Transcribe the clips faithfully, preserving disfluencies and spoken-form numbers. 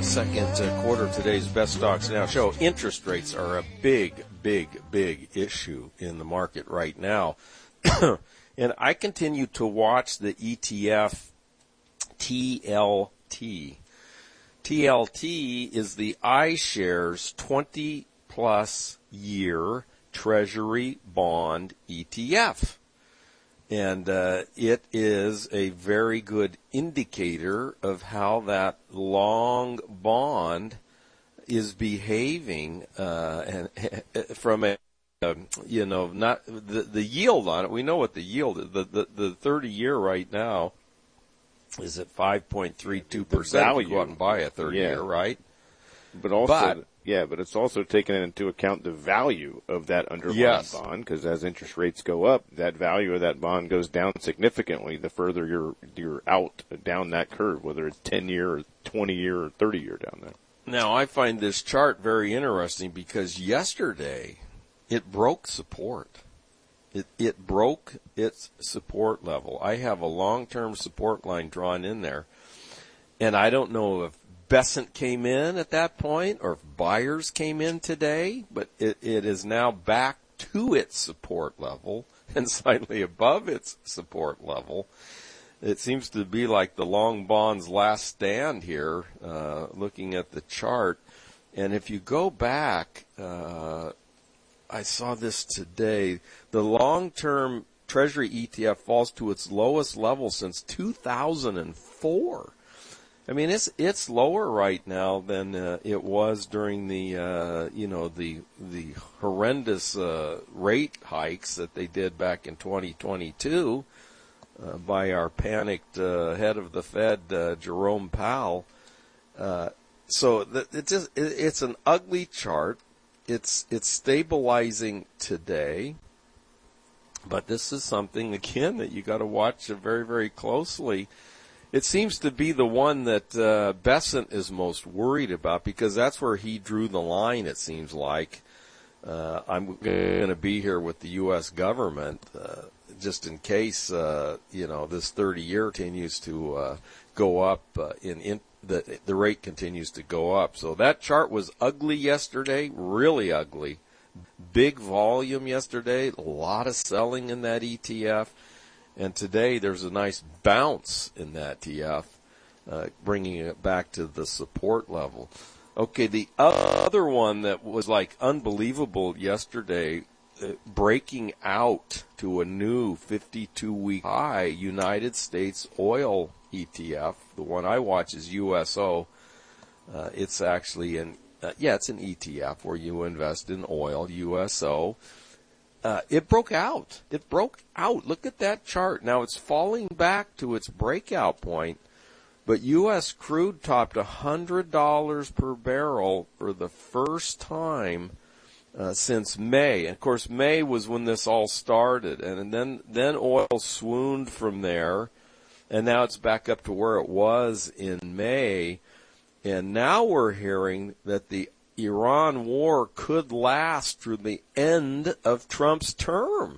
second uh, quarter of today's Best Stocks Now show. Interest rates are a big, big, big issue in the market right now. And I continue to watch the E T F T L T. T L T is the iShares twenty plus year Treasury bond E T F. And uh, it is a very good indicator of how that long bond is behaving, uh, and from a, um, you know, not the, the yield on it. We know what the yield is. The the, the thirty year right now is at five point three two percent. You go out and buy a thirty yeah. year, right? But also, but, yeah, but it's also taking into account the value of that underlying yes. bond, because as interest rates go up, that value of that bond goes down significantly the further you're you're out down that curve, whether it's ten year or twenty year or thirty year down there. Now, I find this chart very interesting because yesterday it broke support. It it broke its support level. I have a long-term support line drawn in there, and I don't know if Besant came in at that point or if buyers came in today, but it, it is now back to its support level and slightly above its support level. It seems to be like the long bond's last stand here, uh, looking at the chart. And if you go back, uh, I saw this today, the long-term Treasury E T F falls to its lowest level since two thousand four. I mean, it's it's lower right now than uh, it was during the uh, you know the the horrendous uh, rate hikes that they did back in twenty twenty-two uh, by our panicked uh, head of the Fed, uh, Jerome Powell. Uh, so th- it just it, it's an ugly chart. It's it's stabilizing today, but this is something again that you got to watch very very closely. It seems to be the one that uh, Besant is most worried about because that's where he drew the line, it seems like. Uh, I'm going to be here with the U S government uh, just in case, uh, you know, this thirty year continues to uh, go up, uh, in, in the, the rate continues to go up. So that chart was ugly yesterday, really ugly. Big volume yesterday, a lot of selling in that E T F. And today there's a nice bounce in that T F, uh, bringing it back to the support level. Okay, the other one that was like unbelievable yesterday, uh, breaking out to a new fifty-two week high, United States oil E T F. The one I watch is U S O. Uh, it's actually an, uh, yeah, it's an E T F where you invest in oil, U S O. Uh, it broke out. It broke out. Look at that chart. Now it's falling back to its breakout point, but U S crude topped one hundred dollars per barrel for the first time uh, since May. And of course, May was when this all started, and then then oil swooned from there, and now it's back up to where it was in May. And now we're hearing that the Iran war could last through the end of Trump's term.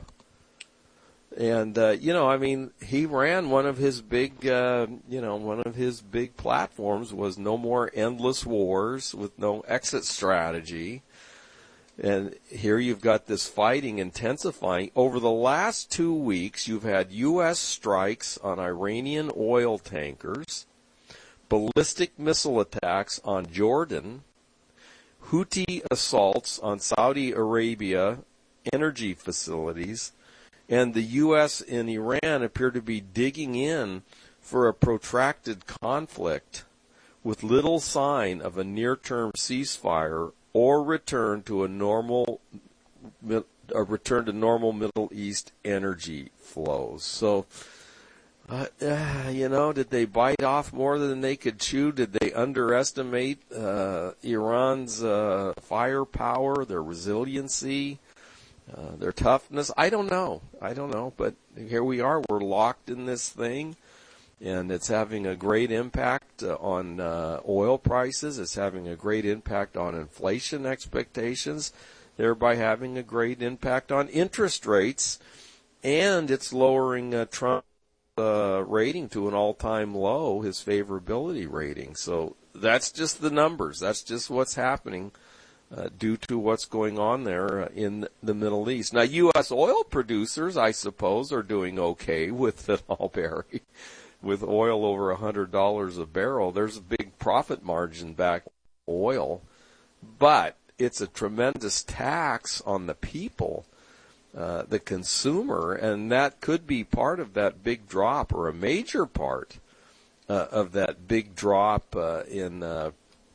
And, uh, you know, I mean, he ran one of his big, uh, you know, one of his big platforms was no more endless wars with no exit strategy. And here you've got this fighting intensifying. Over the last two weeks, you've had U S strikes on Iranian oil tankers, ballistic missile attacks on Jordan, Houthi assaults on Saudi Arabia energy facilities, and the U S and Iran appear to be digging in for a protracted conflict with little sign of a near-term ceasefire or return to a normal a return to normal Middle East energy flows. So, Uh, uh, you know, did they bite off more than they could chew? Did they underestimate uh, Iran's uh, firepower, their resiliency, uh, their toughness? I don't know. I don't know. But here we are. We're locked in this thing, and it's having a great impact uh, on uh, oil prices. It's having a great impact on inflation expectations, thereby having a great impact on interest rates, and it's lowering uh, Trump Uh, rating to an all-time low, his favorability rating. So that's just the numbers. That's just what's happening uh, due to what's going on there uh, in the Middle East. Now, U S oil producers, I suppose, are doing okay with phenol Barry. With oil over one hundred dollars a barrel, there's a big profit margin back on oil, but it's a tremendous tax on the people, uh, the consumer, and that could be part of that big drop, or a major part uh, of that big drop uh, in uh,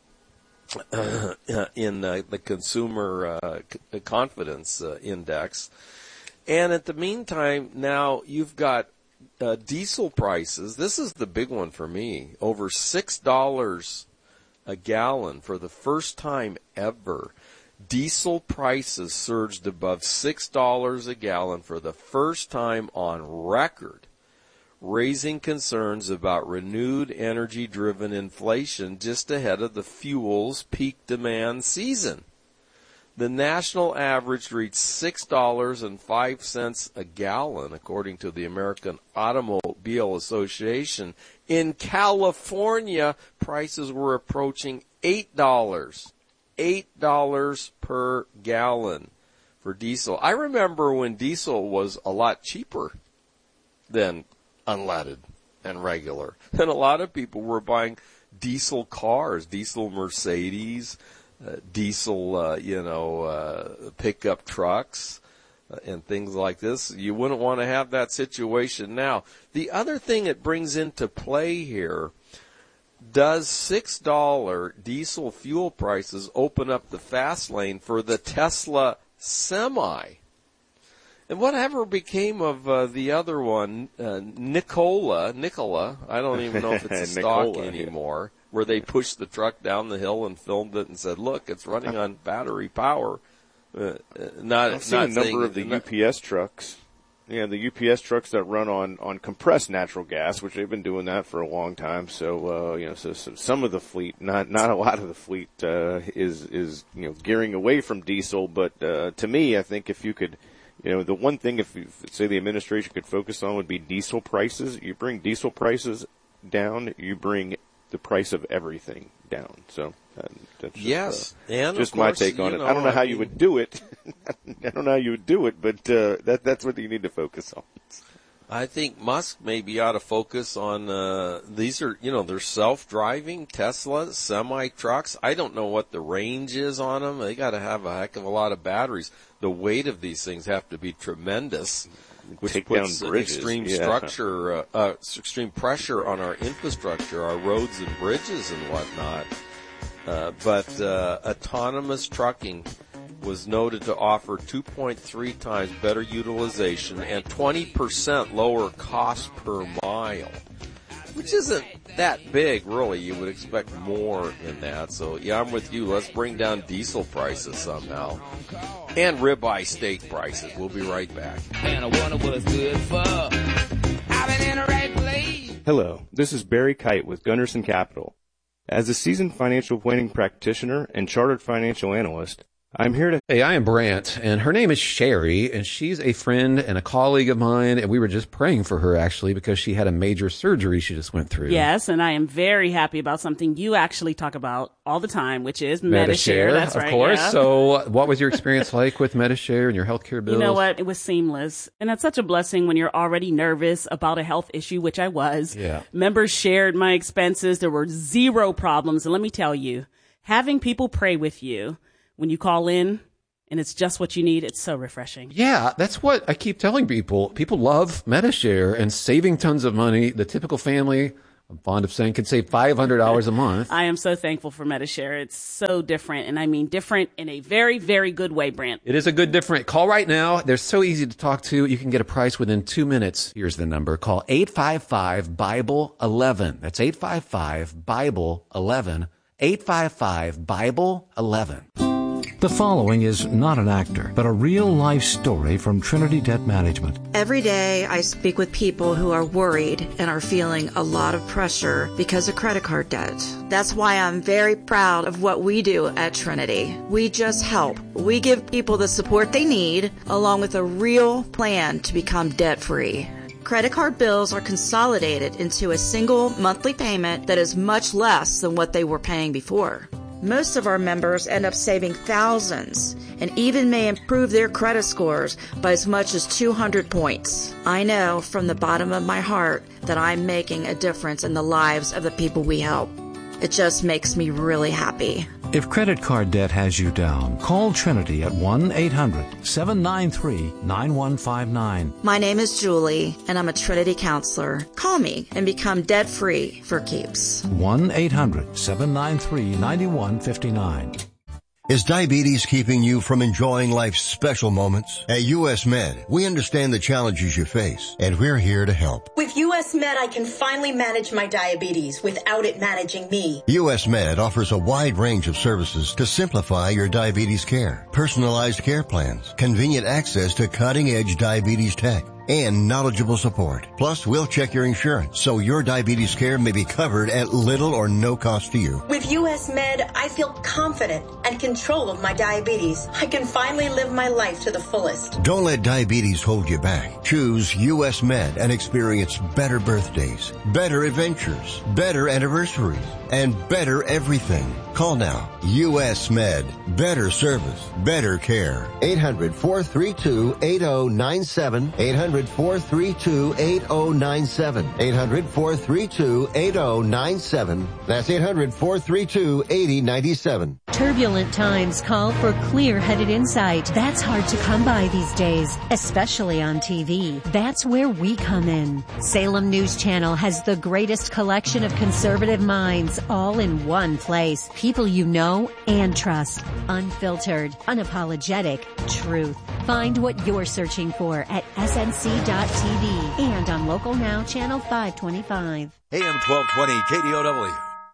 in uh, the consumer uh, c- confidence uh, index. And at the meantime, now you've got Uh, diesel prices. This is the big one for me. Over six dollars a gallon for the first time ever. Diesel prices surged above six dollars a gallon for the first time on record, raising concerns about renewed energy-driven inflation just ahead of the fuel's peak demand season. The national average reached six dollars and five cents a gallon, according to the American Automobile Association. In California, prices were approaching eight dollars. eight dollars per gallon for diesel. I remember when diesel was a lot cheaper than unleaded and regular. And a lot of people were buying diesel cars, diesel Mercedes, Uh, diesel, uh, you know, uh, pickup trucks uh, and things like this. You wouldn't want to have that situation now. The other thing it brings into play here, does six dollars diesel fuel prices open up the fast lane for the Tesla Semi? And whatever became of uh, the other one, uh, Nikola, Nikola, I don't even know if it's a stock Nikola, anymore. Yeah. Where they pushed the truck down the hill and filmed it and said, "Look, it's running on battery power." Uh, not, I've seen not a number saying, of the not, U P S trucks. Yeah, the U P S trucks that run on, on compressed natural gas, which they've been doing that for a long time. So, uh, you know, so, so some of the fleet, not not a lot of the fleet, uh, is is you know gearing away from diesel. But uh, to me, I think if you could, you know, the one thing if you, say the administration could focus on would be diesel prices. You bring diesel prices down, you bring the price of everything down. So uh, that's just, yes, uh, and just course, my take on it. Know, I don't know I how mean, you would do it. I don't know how you would do it, but uh, that that's what you need to focus on. I think Musk maybe ought to focus on uh, these are you know they're self-driving Tesla semi trucks. I don't know what the range is on them. They got to have a heck of a lot of batteries. The weight of these things have to be tremendous, which Take puts down bridges. extreme Yeah. structure, uh, uh, extreme pressure on our infrastructure, our roads and bridges and whatnot. Uh, but uh, autonomous trucking was noted to offer two point three times better utilization and twenty percent lower cost per mile, which isn't that big, really. You would expect more in that. So, yeah, I'm with you. Let's bring down diesel prices somehow. And ribeye steak prices. We'll be right back. And I wonder what it's good for. I've been in the right place. Hello, this is Barry Kite with Gunderson Capital. As a seasoned financial planning practitioner and chartered financial analyst, I'm here to... Hey, I am Brant, and her name is Sherry, and she's a friend and a colleague of mine, and we were just praying for her, actually, because she had a major surgery she just went through. Yes, and I am very happy about something you actually talk about all the time, which is Medi-Share. That's of right, course. yeah. So what was your experience like with Medi-Share and your healthcare bills? You know what? It was seamless. And that's such a blessing when you're already nervous about a health issue, which I was. Yeah. Members shared my expenses. There were zero problems. And let me tell you, having people pray with you when you call in and it's just what you need, it's so refreshing. Yeah, that's what I keep telling people. People love Medi-Share and saving tons of money. The typical family, I'm fond of saying, can save five hundred dollars a month. I am so thankful for Medi-Share. It's so different, and I mean different in a very, very good way, Brent. It is a good different. Call right now. They're so easy to talk to. You can get a price within two minutes. Here's the number. Call eight five five, Bible eleven. That's eight five five, Bible eleven. eight five five, Bible eleven. The following is not an actor, but a real-life story from Trinity Debt Management. Every day I speak with people who are worried and are feeling a lot of pressure because of credit card debt. That's why I'm very proud of what we do at Trinity. We just help. We give people the support they need, along with a real plan to become debt-free. Credit card bills are consolidated into a single monthly payment that is much less than what they were paying before. Most of our members end up saving thousands and even may improve their credit scores by as much as two hundred points. I know from the bottom of my heart that I'm making a difference in the lives of the people we help. It just makes me really happy. If credit card debt has you down, call Trinity at one eight hundred seven nine three nine one five nine. My name is Julie, and I'm a Trinity counselor. Call me and become debt-free for keeps. one eight hundred seven nine three nine one five nine. Is diabetes keeping you from enjoying life's special moments? At U S Med, we understand the challenges you face, and we're here to help. With U S Med, I can finally manage my diabetes without it managing me. U S Med offers a wide range of services to simplify your diabetes care. Personalized care plans, convenient access to cutting-edge diabetes tech, and knowledgeable support. Plus, we'll check your insurance so your diabetes care may be covered at little or no cost to you. With U S Med, I feel confident and control of my diabetes. I can finally live my life to the fullest. Don't let diabetes hold you back. Choose U S Med and experience better birthdays, better adventures, better anniversaries, and better everything. Call now. U S Med. Better service. Better care. eight hundred four three two eight zero nine seven. eight hundred four three two eight zero nine seven. eight hundred four three two eight zero nine seven. That's eight hundred four three two eight zero nine seven. Turbulent times call for clear-headed insight. That's hard to come by these days, especially on T V. That's where we come in. Salem News Channel has the greatest collection of conservative minds all in one place. People you know and trust. Unfiltered, unapologetic truth. Find what you're searching for at S N C dot T V and on Local Now Channel five twenty-five. A M twelve twenty K D O W.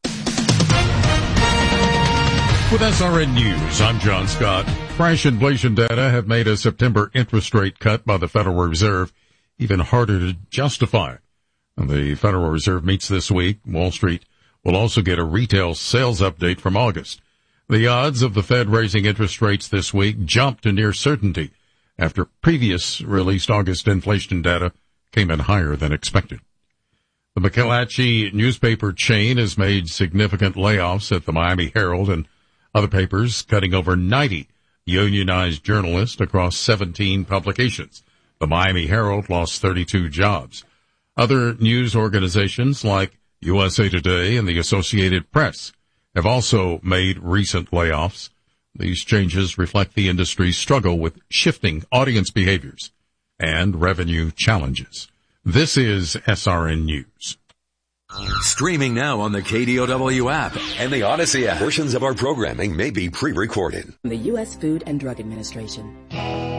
With S R N News, I'm John Scott. Crash inflation data have made a September interest rate cut by the Federal Reserve even harder to justify. And the Federal Reserve meets this week. Wall Street will also get a retail sales update from August. The odds of the Fed raising interest rates this week jumped to near certainty after previous released August inflation data came in higher than expected. The McClatchy newspaper chain has made significant layoffs at the Miami Herald and other papers, cutting over ninety unionized journalists across seventeen publications. The Miami Herald lost thirty-two jobs. Other news organizations like U S A Today and the Associated Press have also made recent layoffs. These changes reflect the industry's struggle with shifting audience behaviors and revenue challenges. This is S R N News. Streaming now on the K D O W app and the Odyssey app. Portions of our programming may be pre-recorded. The U S Food and Drug Administration.